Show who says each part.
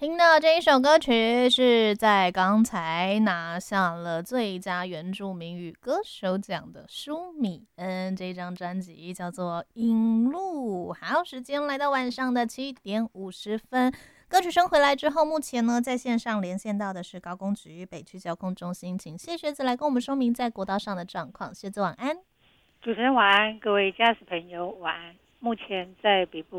Speaker 1: 听到这一首歌曲是在刚才拿下了最佳原住民语歌手奖的舒米恩，这张专辑叫做《引路》。好，时间来到晚上的7:50，歌曲声回来之后，目前呢在线上连线到的是高工局北区交通中心，请谢学子来跟我们说明在国道上的状况。学子晚安。
Speaker 2: 主持人晚安，各位驾驶朋友晚安。目前在北部